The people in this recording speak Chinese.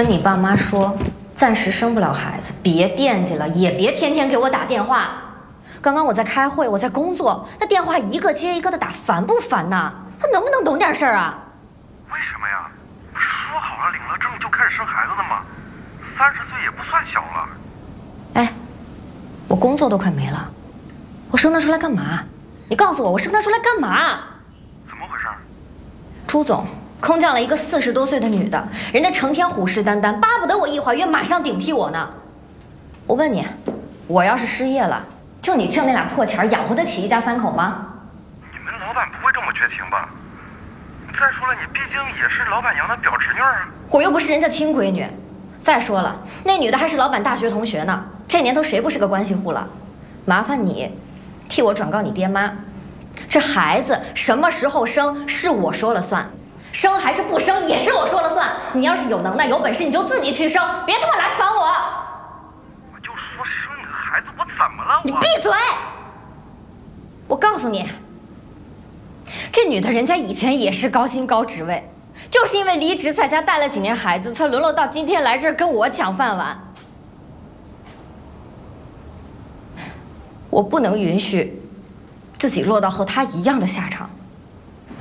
跟你爸妈说，暂时生不了孩子，别惦记了，也别天天给我打电话。刚刚我在开会，我在工作，那电话一个接一个的打，烦不烦呐？他能不能懂点事儿啊？ 为什么呀？说好了领了证就开始生孩子的吗？30岁也不算小了。 哎，我工作都快没了，我生他出来干嘛？你告诉我，我生他出来干嘛？ 怎么回事？ 朱总空降了一个40多岁的女的，人家成天虎视眈眈，巴不得我一怀孕马上顶替我呢。我问你，我要是失业了，就你挣那俩破钱，养活得起一家3口吗？ 你们老板不会这么绝情吧？再说了，你毕竟也是老板娘的表侄女啊。 我又不是人家亲闺女。再说了，那女的还是老板大学同学呢，这年头谁不是个关系户了？麻烦你替我转告你爹妈，这孩子什么时候生是我说了算，生还是不生也是我说了算。你要是有能耐有本事，你就自己去生，别他妈来烦我。 我就说生你个孩子，我怎么了？ 你闭嘴！我告诉你，这女的人家以前也是高薪高职位，就是因为离职在家带了几年孩子，才沦落到今天来这儿跟我抢饭碗。我不能允许自己落到和她一样的下场。